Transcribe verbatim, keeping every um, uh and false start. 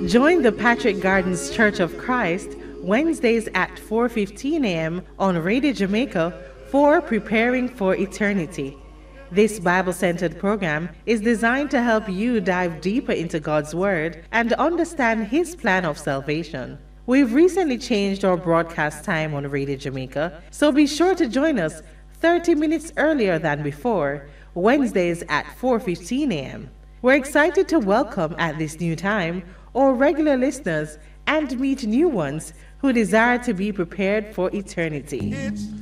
Join the Patrick Gardens Church of Christ Wednesdays at four fifteen a m on Radio Jamaica for Preparing for Eternity. This Bible-centered program is designed to help you dive deeper into God's Word and understand His plan of salvation. We've recently changed our broadcast time on Radio Jamaica, so be sure to join us thirty minutes earlier than before, Wednesdays at four fifteen a m We're excited to welcome at this new time our regular listeners and meet new ones who desire to be prepared for eternity. It's